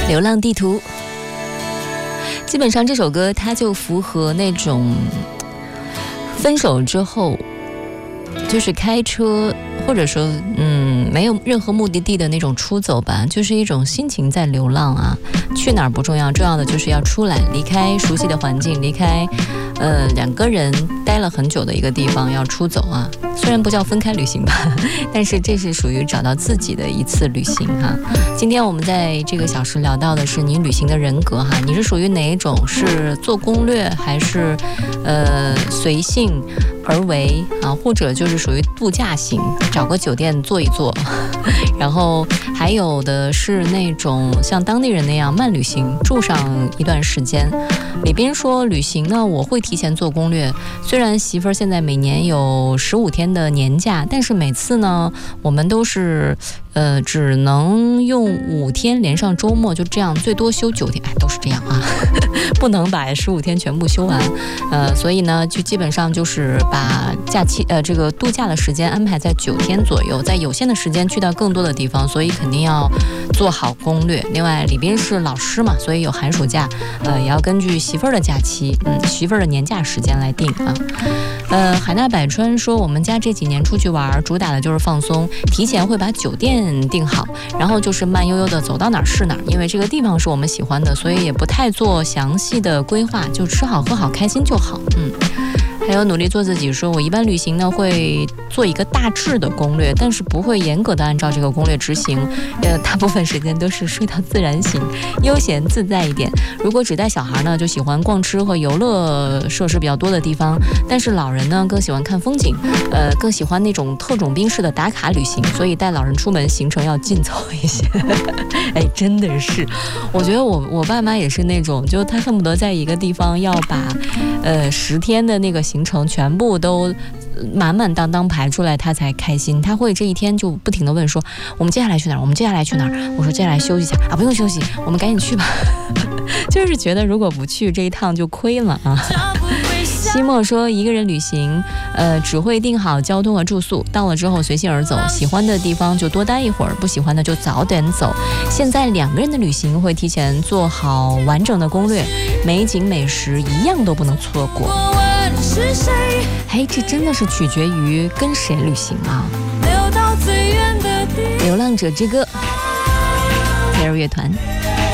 流浪地图。基本上这首歌它就符合那种分手之后就是开车或者说没有任何目的地的那种出走吧，就是一种心情在流浪啊。去哪儿不重要，重要的就是要出来，离开熟悉的环境，离开两个人待了很久的一个地方，要出走啊。虽然不叫分开旅行吧，但是这是属于找到自己的一次旅行哈。今天我们在这个小时聊到的是你旅行的人格哈，你是属于哪一种？是做攻略还是随性而为啊，或者就是属于度假型，找个酒店坐一坐，然后还有的是那种像当地人那样慢旅行，住上一段时间。里边说旅行呢，我会提前做攻略。虽然媳妇儿现在每年有15天的年假，但是每次呢，我们都是只能用5天连上周末，就这样最多休9天，都是这样啊，不能把15天全部休完。所以呢，就基本上就是把假期这个度假的时间安排在9天左右，在有限的时间去到更多的地方，所以肯定要做好攻略。另外，李斌是老师嘛，所以有寒暑假，也要根据媳妇儿的假期，媳妇儿的年假时间来定啊。海纳百川说，我们家这几年出去玩，主打的就是放松，提前会把酒店定好，然后就是慢悠悠的走到哪儿是哪儿，因为这个地方是我们喜欢的，所以也不太做详细的规划，就吃好喝好开心就好。还有努力做自己说，我一般旅行呢会做一个大致的攻略，但是不会严格的按照这个攻略执行，大部分时间都是睡到自然醒，悠闲自在一点。如果只带小孩呢，就喜欢逛吃和游乐设施比较多的地方，但是老人呢更喜欢看风景，更喜欢那种特种兵式的打卡旅行，所以带老人出门行程要尽走一些。真的是，我觉得我爸妈也是那种，就他恨不得在一个地方要把10天的那个行程全部都满满当当排出来，他才开心。他会这一天就不停地问说，我们接下来去哪儿？我们接下来去哪儿？我说接下来休息一下啊，不用休息，我们赶紧去吧。就是觉得如果不去这一趟就亏了啊。西莫说，一个人旅行只会定好交通和住宿，到了之后随性而走，喜欢的地方就多待一会儿，不喜欢的就早点走。现在2个人的旅行会提前做好完整的攻略，美景美食一样都不能错过。这真的是取决于跟谁旅行啊。流浪者之歌，Terry乐团。